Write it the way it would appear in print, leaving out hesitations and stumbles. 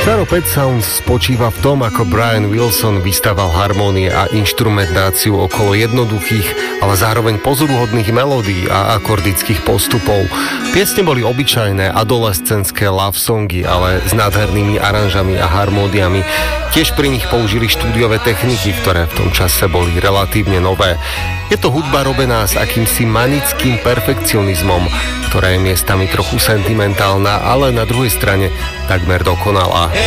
Čaro Pet Sounds spočíva v tom, ako Brian Wilson vystával harmónie a inštrumentáciu okolo jednoduchých, ale zároveň pozoruhodných melódií a akordických postupov. Piesne boli obyčajné adolescentské love songy, ale s nádhernými aranžami a harmóniami. Tiež pri nich použili štúdiové techniky, ktoré v tom čase boli relatívne nové. Je to hudba robená s akýmsi manickým perfekcionizmom, ktorá je miestami trochu sentimentálna, ale na druhej strane takmer dokonalá.